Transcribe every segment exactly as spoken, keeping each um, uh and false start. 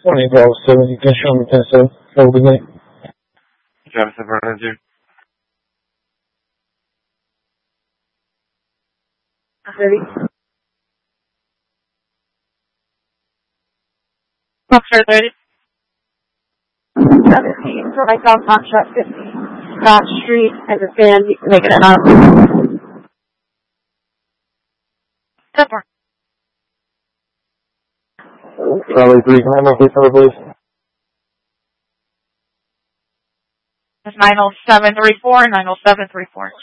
twenty twelve seven, you can show me ten seven. Have a good night. Travis, I've heard you. Ready? Foxtrot thirty. seventeen for myself, Foxtrot fifty. Scott Street, I understand, you can make it up. ten four. Charlie three, can I have my police number, please? It's nine oh seven three four, nine oh seven three four.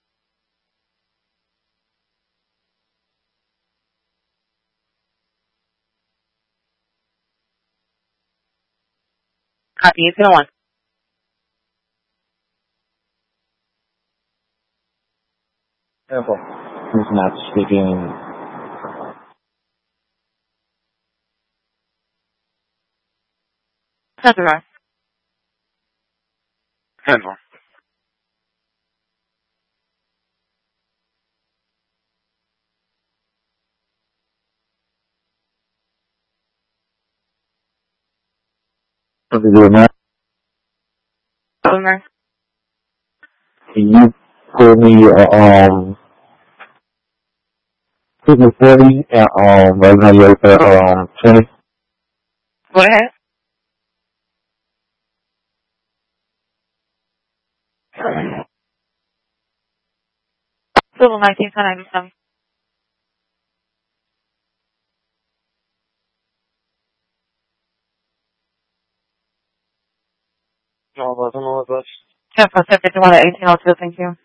Copy, it's in one. Sample. Who's not speaking? That's all right. ten four. What are you doing now? Boomer. Can you pull me, uh, um, put me forty and, um, right now you're at, um, twenty? Go ahead. Civil nineteen ninety-seven. No, I don't know what that's. ten four, fifty-one at eighteen oh two, thank you.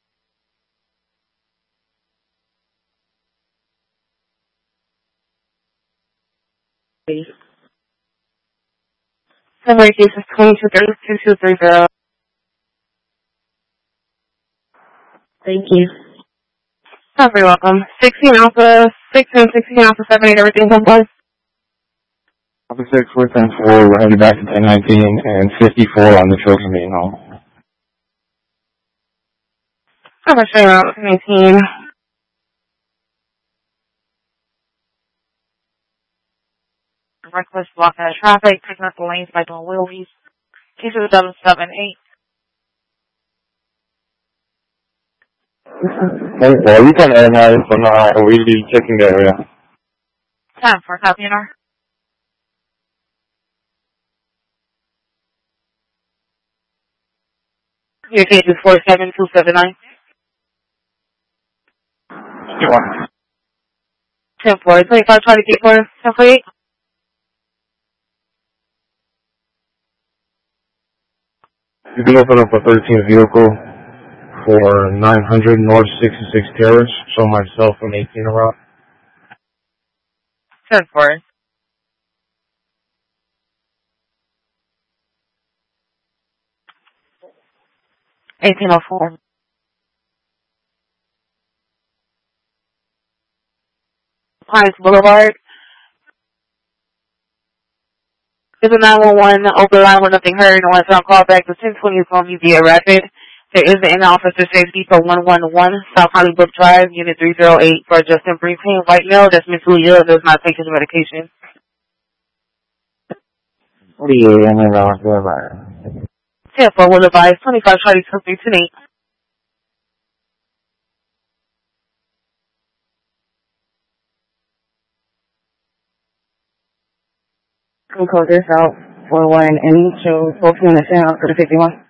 Summary case is twenty-two thirty-two two three zero. Thank you. You're very welcome. sixteen alpha, six and sixteen alpha, seven, eight, everything on board. Alpha six, four, ten, four, we're heading back to ten nineteen and fifty-four on the children being home. I'm going to show you around nineteen. Reckless block out of traffic, picking up the lanes by doing wheelies. Case is seven seven eight. Hey, well, you can analyze for now, and we'll be checking the area. Time for a copy in our. Your case is four seven two seven nine. Sure. ten four, twenty-five, twenty, four, ten four eight. You can open up a thirteen vehicle for nine hundred North sixty-six Terrace. Show myself an eighteen around. ten four. eighteen oh four. Pines Boulevard. There's a nine one one open line with nothing heard. No one's on call back. The ten twenty is going to be via rapid. There is an in-officer safety for one one one South Hollywood Drive, Unit three oh eight for Justin Brinkman, white male that's mentally ill, does not take his medication. What are you in and around there? ten four will advise twenty-five Charlie two three two eight. We'll close this out for one and show both units out for the fifty-one.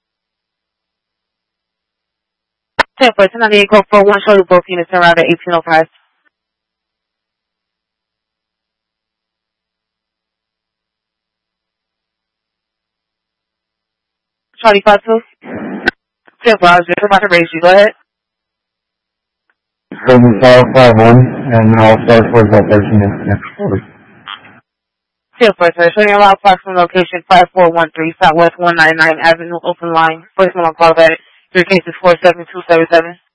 ten four, ten ninety-eight, code for one, show both units around at eighteen oh five. Charlie five two. ten four, I was just about to raise you. Go ahead. Seven five five one, and I'll start for about thirteen minutes. ten four, sir. Showing allow approximate location five four one three Southwest one ninety-nine Avenue, open line. First one on call back. Your case is four seven two seven seven.